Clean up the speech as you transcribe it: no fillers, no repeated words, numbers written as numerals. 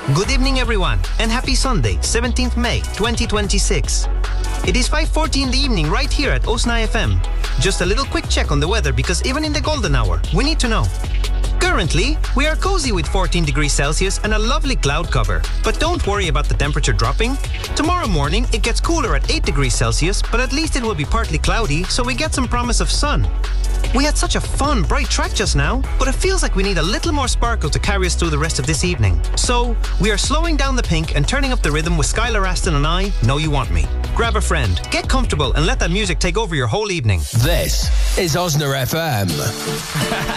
Good evening, everyone, and happy Sunday, 17th May, 2026. It is 5:40 in the evening right here at Osnai FM. Just a little quick check on the weather because even in the golden hour, we need to know. Currently, we are cozy with 14 degrees Celsius and a lovely cloud cover. But don't worry about the temperature dropping. Tomorrow morning, it gets cooler at 8 degrees Celsius, but at least it will be partly cloudy, so we get some promise of sun. We had such a fun, bright track just now, but it feels like we need a little more sparkle to carry us through the rest of this evening. So, we are slowing down the pink and turning up the rhythm with Skylar Aston and I, Know You Want Me. Grab a friend, get comfortable, and let that music take over your whole evening. This is Osna FM.